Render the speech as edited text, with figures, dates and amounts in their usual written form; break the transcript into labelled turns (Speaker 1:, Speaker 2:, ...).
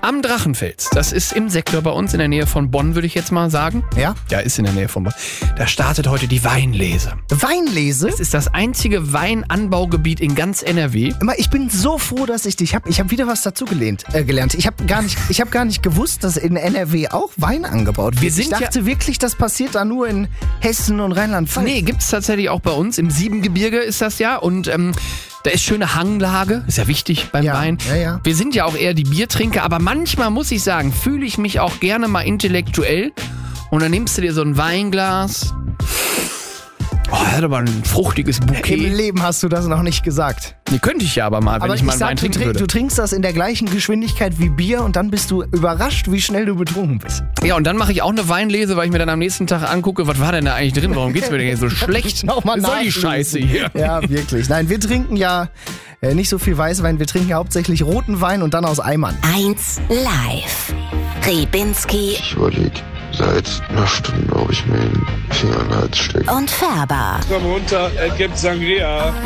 Speaker 1: Am Drachenfels, das ist im Sektor bei uns in der Nähe von Bonn, würde ich jetzt mal sagen.
Speaker 2: Ja?
Speaker 1: Ja, ist in der Nähe von Bonn. Da startet heute die Weinlese.
Speaker 2: Weinlese?
Speaker 1: Es ist das einzige Weinanbaugebiet in ganz NRW.
Speaker 2: Ich bin so froh, dass ich habe wieder was dazu gelernt. Ich habe gar nicht gewusst, dass in NRW auch Wein angebaut wird. Ich dachte wirklich, das passiert da nur in Hessen und Rheinland-Pfalz.
Speaker 1: Nee, gibt es tatsächlich auch bei uns. Im Siebengebirge ist das ja. Und da ist schöne Hanglage. Ist ja wichtig beim Wein.
Speaker 2: Ja.
Speaker 1: Wir sind ja auch eher die Biertrinker. Aber manchmal, muss ich sagen, fühle ich mich auch gerne mal intellektuell. Und dann nimmst du dir so ein Weinglas. Oh, er hat aber ein fruchtiges Bouquet.
Speaker 2: Im Leben hast du das noch nicht gesagt.
Speaker 1: Nee, könnte ich ja aber mal, wenn ich mal einen Wein trinken würde.
Speaker 2: Du trinkst das in der gleichen Geschwindigkeit wie Bier und dann bist du überrascht, wie schnell du betrunken bist.
Speaker 1: Ja, und dann mache ich auch eine Weinlese, weil ich mir dann am nächsten Tag angucke, was war denn da eigentlich drin? Warum geht's mir denn hier so schlecht?
Speaker 2: Nochmal
Speaker 1: soll die Scheiße hier?
Speaker 2: Ja, wirklich. Nein, wir trinken ja nicht so viel Weißwein. Wir trinken ja hauptsächlich roten Wein und dann aus Eimern.
Speaker 3: 1 Live. Ribinski.
Speaker 4: Ich überlege seit einer Stunde, ob ich mir den Finger in den Hals stecke.
Speaker 3: Und Färber.
Speaker 5: Komm runter, es gibt Sangria.